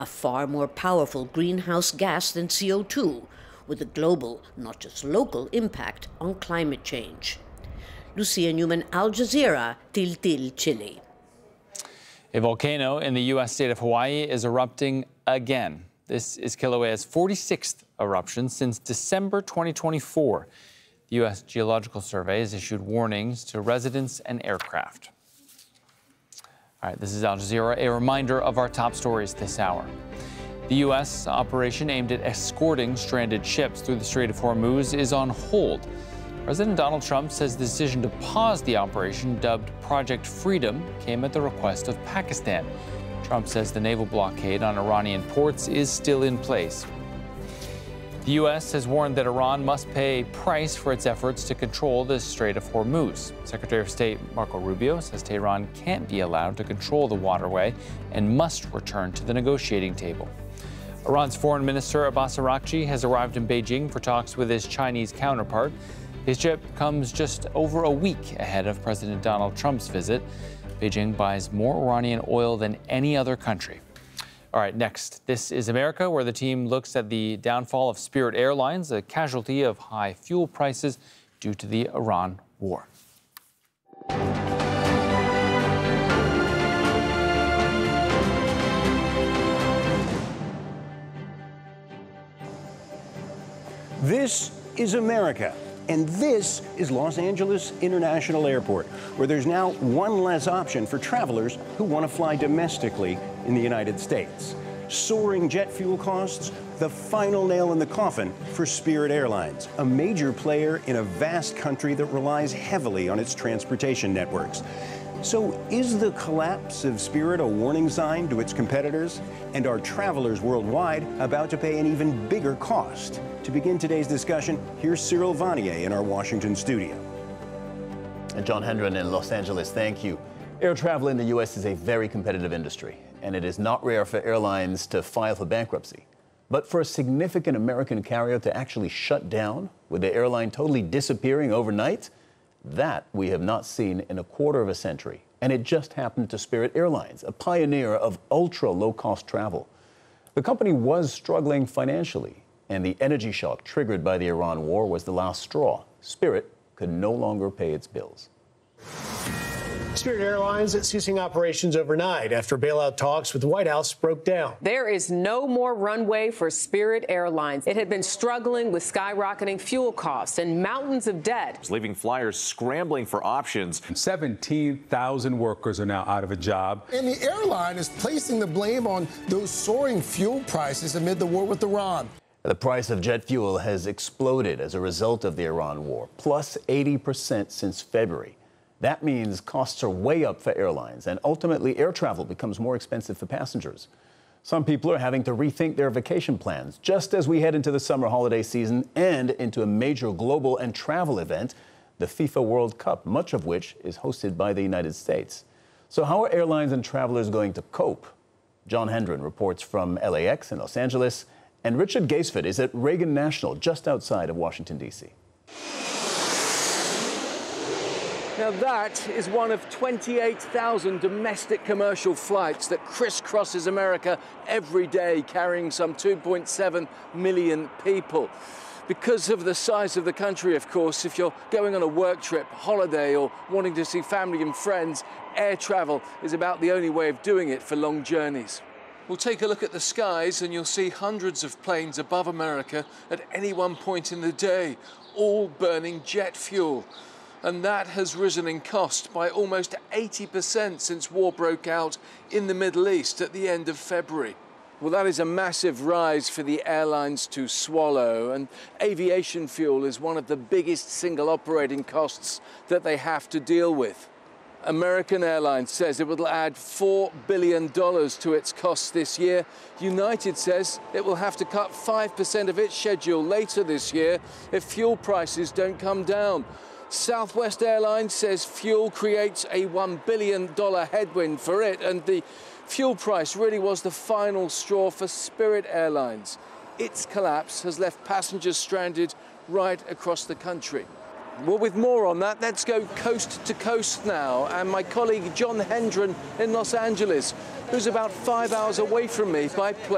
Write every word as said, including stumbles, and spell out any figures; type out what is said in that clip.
a far more powerful greenhouse gas than C O two, with a global, not just local, impact on climate change. Lucia Newman, Al Jazeera, Tiltil, Chile. A volcano in the U S state of Hawaii is erupting again. This is Kilauea's forty-sixth eruption since December twenty twenty-four. The U S Geological Survey has issued warnings to residents and aircraft. All right, this is Al Jazeera. A reminder of our top stories this hour. The U S operation aimed at escorting stranded ships through the Strait of Hormuz is on hold. President Donald Trump says the decision to pause the operation, dubbed Project Freedom, came at the request of Pakistan. Trump says the naval blockade on Iranian ports is still in place. The U S has warned that Iran must pay a price for its efforts to control the Strait of Hormuz. Secretary of State Marco Rubio says Tehran can't be allowed to control the waterway and must return to the negotiating table. Iran's Foreign Minister Abbas Araghchi has arrived in Beijing for talks with his Chinese counterpart. His trip comes just over a week ahead of President Donald Trump's visit. Beijing buys more Iranian oil than any other country. All right, next, This is America, where the team looks at the downfall of Spirit Airlines, a casualty of high fuel prices due to the Iran war. This is America. And this is Los Angeles International Airport, where there's now one less option for travelers who want to fly domestically in the United States. Soaring jet fuel costs, the final nail in the coffin for Spirit Airlines, a major player in a vast country that relies heavily on its transportation networks. So is the collapse of Spirit a warning sign to its competitors? And are travelers worldwide about to pay an even bigger cost? To begin today's discussion, here's Cyril Vanier in our Washington studio. And John Hendren in Los Angeles, thank you. Air travel in the U S is a very competitive industry, and it is not rare for airlines to file for bankruptcy. But for a significant American carrier to actually shut down, with the airline totally disappearing overnight, that we have not seen in a quarter of a century. And it just happened to Spirit Airlines, a pioneer of ultra-low-cost travel. The company was struggling financially, and the energy shock triggered by the Iran war was the last straw. Spirit could no longer pay its bills. Spirit Airlines is ceasing operations overnight after bailout talks with the White House broke down. There is no more runway for Spirit Airlines. It had been struggling with skyrocketing fuel costs and mountains of debt, leaving flyers scrambling for options. seventeen thousand workers are now out of a job. And the airline is placing the blame on those soaring fuel prices amid the war with Iran. The price of jet fuel has exploded as a result of the Iran war, plus eighty percent since February. That means costs are way up for airlines, and ultimately air travel becomes more expensive for passengers. Some people are having to rethink their vacation plans just as we head into the summer holiday season and into a major global and travel event, the FIFA World Cup, much of which is hosted by the United States. So how are airlines and travelers going to cope? John Hendren reports from L A X in Los Angeles, and Richard Gaisford is at Reagan National just outside of Washington, D C Now that is one of twenty-eight thousand domestic commercial flights that crisscrosses America every day, carrying some two point seven million people. Because of the size of the country, of course, if you're going on a work trip, holiday, or wanting to see family and friends, air travel is about the only way of doing it for long journeys. We'll take a look at the skies and you'll see hundreds of planes above America at any one point in the day, all burning jet fuel. And that has risen in cost by almost eighty percent since war broke out in the Middle East at the end of February. Well, that is a massive rise for the airlines to swallow, and aviation fuel is one of the biggest single operating costs that they have to deal with. American Airlines says it will add four billion dollars to its costs this year. United says it will have to cut five percent of its schedule later this year if fuel prices don't come down. Southwest Airlines says fuel creates a one billion dollars headwind for it, and the fuel price really was the final straw for Spirit Airlines. Its collapse has left passengers stranded right across the country. Well, with more on that, let's go coast to coast now, and my colleague John Hendren in Los Angeles, who's about five hours away from me by plane.